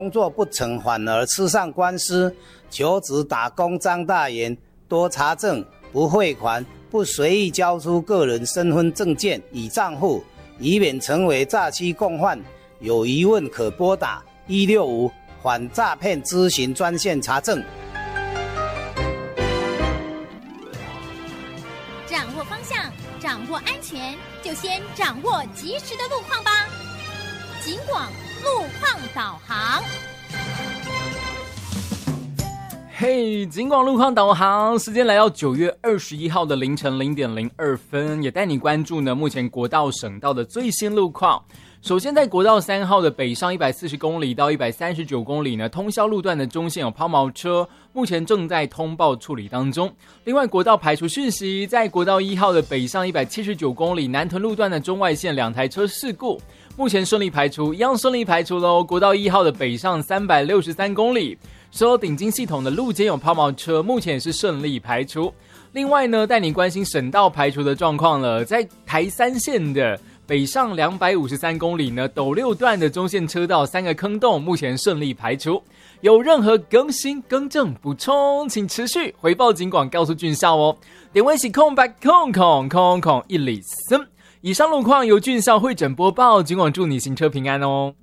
工作不成，反而吃上官司。求职打工张大言，多查证，不汇款，不随意交出个人身份证件与账户，以免成为诈欺共犯。有疑问可拨打165反诈骗咨询专线查证。 掌握方向，掌握安全，就先掌握及时的路况吧。警广路况导航。 嘿，警广路况导航，时间来到9月21号的凌晨0点02分，也带你关注呢目前国道省道的最新路况。首先在国道3号的北上140公里到139公里呢，通霄路段的中线有抛锚车，目前正在通报处理当中。另外国道排除讯息，在国道1号的北上179公里南屯路段的中外线2台车事故，目前顺利排除，一样顺利排除咯。国道1号的北上363公里，所有顶金系统的路肩有抛锚车，目前也是顺利排除。另外呢，带你关心省道排除的状况了，在台3线的北上253公里呢，斗六段的中线车道3个坑洞目前顺利排除。有任何更新、更正、补充，请持续回报警广告诉俊孝哦。点位是空白空103。以上路况由俊孝会诊播报，警广祝你行车平安哦。